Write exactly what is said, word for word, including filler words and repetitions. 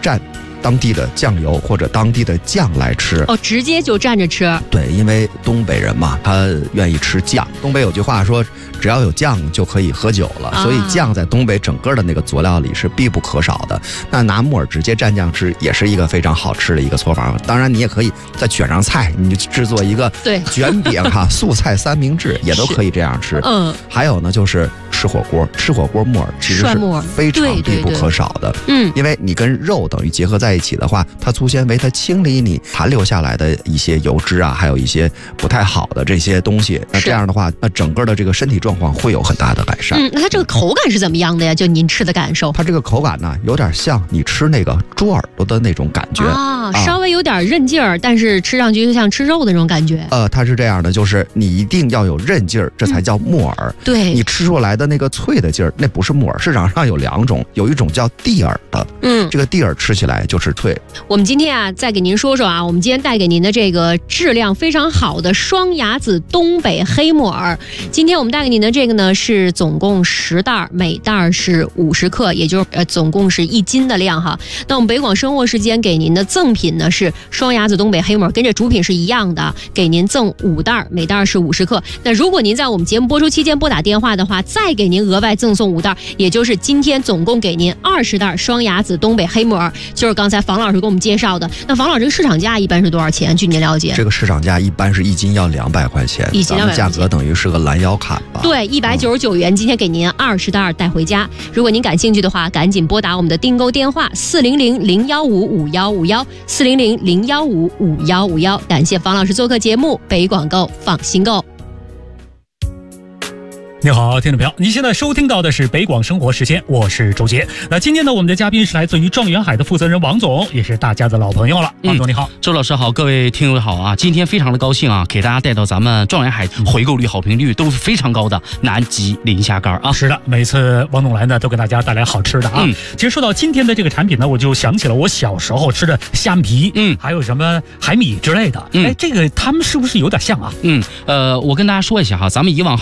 蘸当地的酱油或者当地的酱来吃。 哦，直接就蘸着吃。 对，因为东北人嘛，他愿意吃酱。东北有句话说，只要有酱就可以喝酒了，啊、所以酱在东北整个的那个佐料里是必不可少的。那拿木耳直接蘸酱吃，也是一个非常好吃的一个做法。当然，你也可以再卷上菜，你就制作一个卷饼哈，素菜三明治也都可以这样吃。嗯，还有呢，就是吃火锅，吃火锅木耳其实是非常必不可少的。嗯，因为你跟肉等于结合在一起的话，它粗纤维它清理你残留下来的一些油脂啊，还有一些不太好的这些东西。那这样的话，那整个的这个身体状况会有很大的改善。 嗯，那它这个口感是怎么样的呀？就您吃的感受？ 它这个口感呢，有点像你吃那个猪耳朵的那种感觉啊，啊稍微有点韧劲儿，但是吃上去就像吃肉的那种感觉。 呃，它是这样的，就是你一定要有韧劲儿，这才叫木耳。嗯、 对， 你吃出来的那个脆的劲儿，那不是木耳。市场上有两种，有一种叫地耳的，嗯，这个地耳吃起来就是脆。 我们今天啊，再给您说说啊，我们今天带给您的这个质量非常好的双牙子东北黑木耳。今天我们带给您的这个呢，是总共十袋，每袋是五十克，也就是呃总共是一斤的量哈。那我们北广生活时间给您的赠品呢是双牙子东北黑木耳，跟这主品是一样的，给您赠五袋，每袋是五十克。那如果您在我们节目播出期间拨打电话的话，再给您额外赠送五袋，也就是今天总共给您二十袋双牙子东北黑木耳，就是刚才房老师给我们介绍的。那房老师，这个市场价一般是多少钱？据您了解？ 这个市场价一般是一斤要两百块钱， 一斤两百块钱， 咱们价格等于是个拦腰砍吧？ 对，一百九十九元，今天给您二十袋带回家。如果您感兴趣的话，赶紧拨打我们的订购电话四零零零幺五五幺五幺四零零零幺五五幺五幺。感谢房老师做客节目，北广购放心购。 你好，听众朋友，您现在收听到的是北广生活时间，我是周杰。那今天呢，我们的嘉宾是来自于状元海的负责人王总，也是大家的老朋友了。王总你好。 嗯、周老师好，各位听友好啊！今天非常的高兴啊，给大家带到咱们状元海回购率、好评率都是非常高的南极磷虾干啊。 是的，每次王总来呢，都给大家带来好吃的啊。嗯、其实说到今天的这个产品呢，我就想起了我小时候吃的虾皮，嗯，还有什么海米之类的。嗯，哎，这个他们是不是有点像啊？ 嗯，呃，我跟大家说一下哈，咱们以往